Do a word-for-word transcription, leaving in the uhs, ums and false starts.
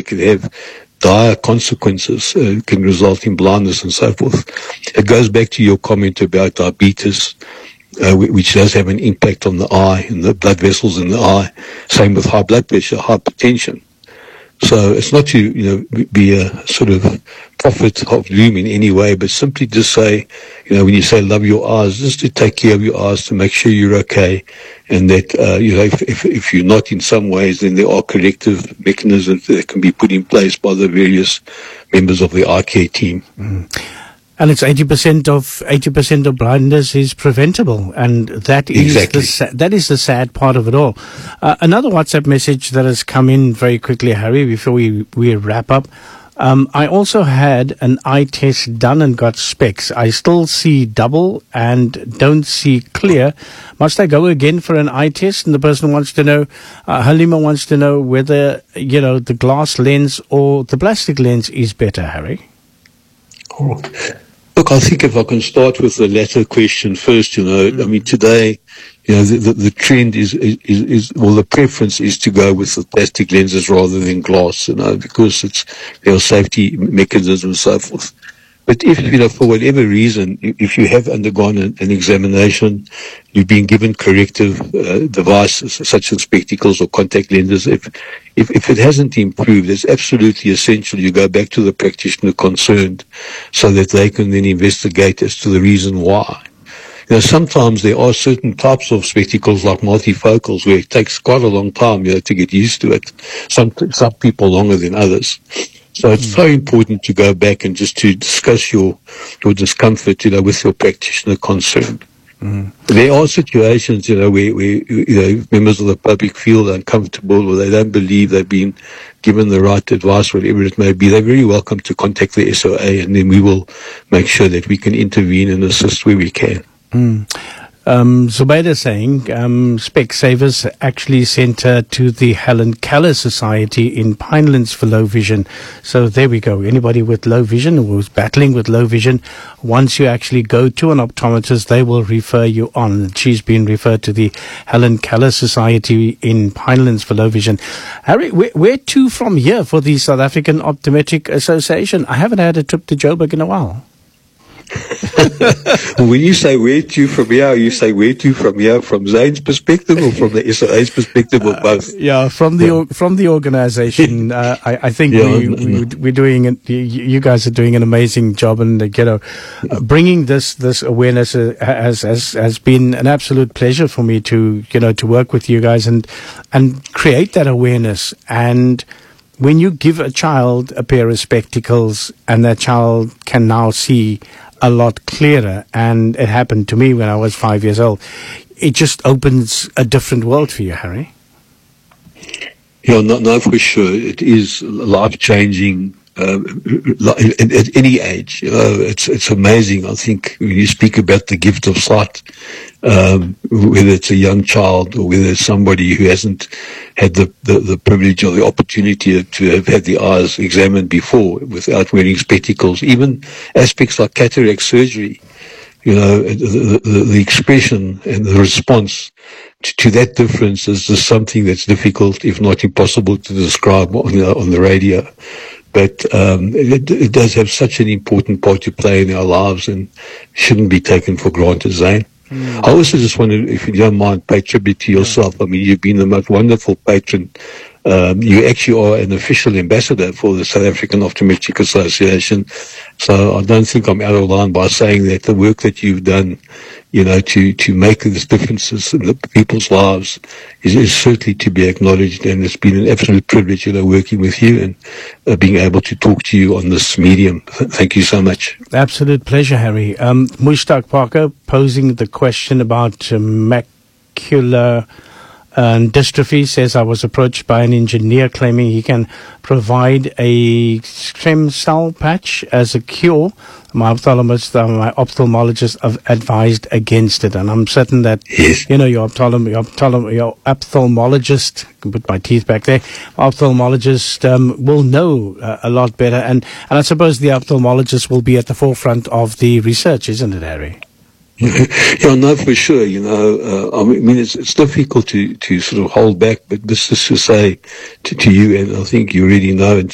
can have dire consequences, uh, can result in blindness and so forth. It goes back to your comment about diabetes, uh, which does have an impact on the eye and the blood vessels in the eye. Same with high blood pressure, hypertension. So it's not to, you know, be a sort of prophet of doom in any way, but simply to say, you know, when you say love your eyes, just to take care of your eyes, to make sure you're okay, and that, uh, you know, if, if, if you're not in some ways, then there are corrective mechanisms that can be put in place by the various members of the eye care team. Mm. And it's eighty percent of eighty percent of blindness is preventable, and that is exactly. the sa- that is the sad part of it all. Uh, another WhatsApp message that has come in very quickly, Harry, before we we wrap up. Um, I also had an eye test done and got specs. I still see double and don't see clear. Must I go again for an eye test? And the person wants to know, uh, Halima wants to know whether, you know, the glass lens or the plastic lens is better, Harry. Oh. Look, I think if I can start with the latter question first, you know, I mean, today, you know, the, the, the trend is, is, is, well, the preference is to go with the plastic lenses rather than glass, you know, because it's, there are safety mechanisms and so forth. But if, you know, for whatever reason, if you have undergone an, an examination, you've been given corrective uh, devices such as spectacles or contact lenses, if, if if it hasn't improved, it's absolutely essential you go back to the practitioner concerned so that they can then investigate as to the reason why. You know, sometimes there are certain types of spectacles like multifocals where it takes quite a long time, you know, to get used to it. Some some people longer than others. So it's so important to go back and just to discuss your your discomfort, you know, with your practitioner concerned. Mm. There are situations, you know, where, where you know, members of the public feel uncomfortable or they don't believe they've been given the right advice, whatever it may be. They're very welcome to contact the S O A, and then we will make sure that we can intervene and assist where we can. Mm. Um, Zubaida saying, um, Specsavers actually sent her to the Helen Keller Society in Pinelands for low vision. So there we go. Anybody with low vision or who's battling with low vision, once you actually go to an optometrist, they will refer you on. She's been referred to the Helen Keller Society in Pinelands for low vision. Harry, where, where to from here for the South African Optometric Association? I haven't had a trip to Joburg in a while. When you say where to from here, you say where to from here, from Zane's perspective or from the S O A's perspective, or both? Uh, yeah, from the yeah. from the organisation, uh, I, I think yeah, we, we we're doing it. You guys are doing an amazing job, and you know, uh, bringing this this awareness uh, has has has been an absolute pleasure for me to you know to work with you guys and and create that awareness. And when you give a child a pair of spectacles and that child can now see a lot clearer, and it happened to me when I was five years old, it just opens a different world for you, Harry. Yeah, no, no, for sure. It is life-changing um, at, at any age. You know, it's it's amazing. I think when you speak about the gift of sight, um, whether it's a young child or whether it's somebody who hasn't had the, the, the privilege or the opportunity to have had the eyes examined before without wearing spectacles, even aspects like cataract surgery, you know, the, the, the expression and the response to, to that difference is just something that's difficult, if not impossible, to describe on the, on the radio. But um, it, it does have such an important part to play in our lives and shouldn't be taken for granted, Zane. Mm. I also just wanted, if you don't mind, pay tribute to yourself. I mean, you've been the most wonderful patron. Um, you actually are an official ambassador for the South African Optometric Association. So I don't think I'm out of line by saying that the work that you've done, you know, to, to make these differences in the people's lives is, is certainly to be acknowledged. And it's been an absolute privilege, you know, working with you and uh, being able to talk to you on this medium. Thank you so much. Absolute pleasure, Harry. Um, Mushtaq Parker posing the question about uh, macular And dystrophy says, I was approached by an engineer claiming he can provide a stem cell patch as a cure. My ophthalmologist, uh, my ophthalmologist have advised against it. And I'm certain that, yes. you know, your, ophthalm- your, ophthalm- your ophthalmologist, I can put my teeth back there, ophthalmologist um, will know uh, a lot better. And, and I suppose the ophthalmologist will be at the forefront of the research, isn't it, Harry? Yeah, no, for sure. You know, uh, I mean, it's, it's difficult to, to sort of hold back, but this is to say to, to you, and I think you already know, and